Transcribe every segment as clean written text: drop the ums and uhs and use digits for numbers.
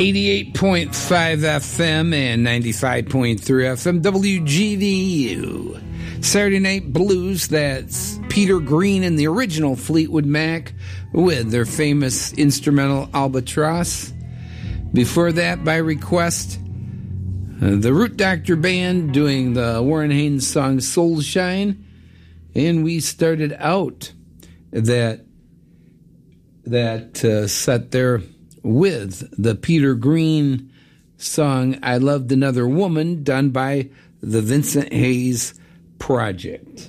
88.5 FM and 95.3 FM, WGVU. Saturday Night Blues, that's Peter Green and the original Fleetwood Mac with their famous instrumental Albatross. Before that, by request, the Root Doctor Band doing the Warren Haynes song Soul Shine. And we started out that set there with the Peter Green song I Loved Another Woman, done by the Vincent Hayes Project.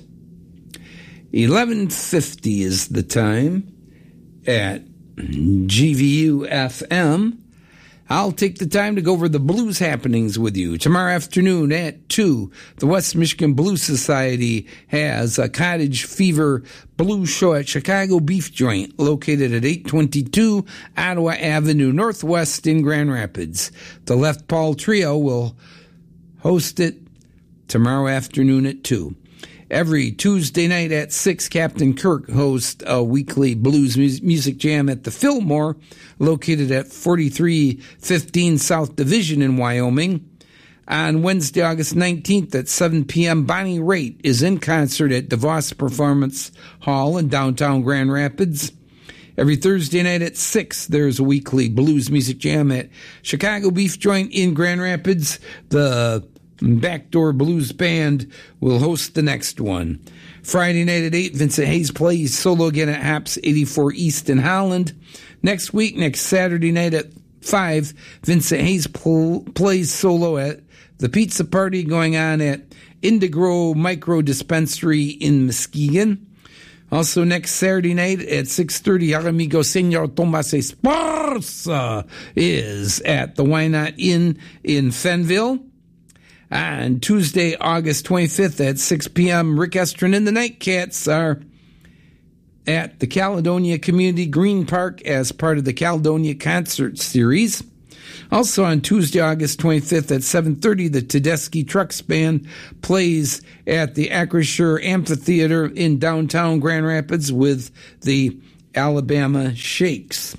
11:50 is the time at GVU FM. I'll take the time to go over the blues happenings with you. Tomorrow afternoon at 2, the West Michigan Blues Society has a Cottage Fever Blues Show at Chicago Beef Joint, located at 822 Ottawa Avenue Northwest in Grand Rapids. The Left Paul Trio will host it tomorrow afternoon at 2. Every Tuesday night at 6, Captain Kirk hosts a weekly blues music jam at the Fillmore, located at 4315 South Division in Wyoming. On Wednesday, August 19th at 7 p.m., Bonnie Raitt is in concert at DeVos Performance Hall in downtown Grand Rapids. Every Thursday night at 6, there's a weekly blues music jam at Chicago Beef Joint in Grand Rapids. The Backdoor Blues Band will host the next one. Friday night at 8, Vincent Hayes plays solo again at Hops 84 East in Holland. Next Saturday night at 5, Vincent Hayes plays solo at the Pizza Party going on at Indigo Micro Dispensary in Muskegon. Also next Saturday night at 6:30, our amigo Señor Tomas Esparza is at the Why Not Inn in Fenville. On Tuesday, August 25th at 6 p.m., Rick Estrin and the Nightcats are at the Caledonia Community Green Park as part of the Caledonia Concert Series. Also on Tuesday, August 25th at 7:30, the Tedeschi Trucks Band plays at the Acrisure Amphitheater in downtown Grand Rapids with the Alabama Shakes.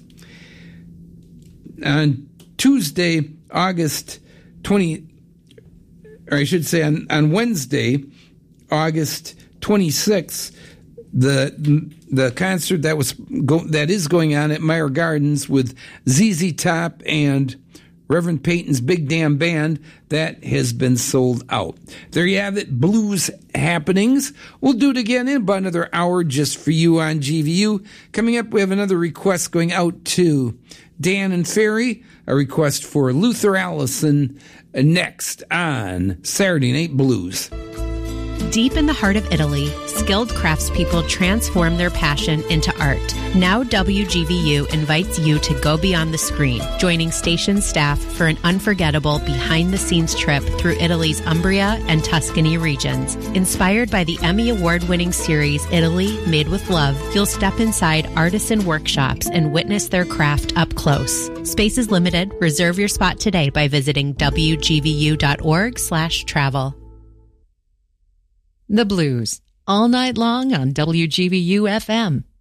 On Tuesday, August 20th, or I should say on Wednesday, August 26th, the concert that is going on at Meyer Gardens with ZZ Top and Reverend Peyton's Big Damn Band, that has been sold out. There you have it, blues happenings. We'll do it again in about another hour just for you on GVU. Coming up, we have another request going out to Dan and Ferry, a request for Luther Allison next on Saturday Night Blues. Deep in the heart of Italy, skilled craftspeople transform their passion into art. Now WGVU invites you to go beyond the screen, joining station staff for an unforgettable behind-the-scenes trip through Italy's Umbria and Tuscany regions. Inspired by the Emmy Award-winning series Italy Made with Love, you'll step inside artisan workshops and witness their craft up close. Space is limited. Reserve your spot today by visiting wgvu.org/travel. The Blues, all night long on WGVU FM.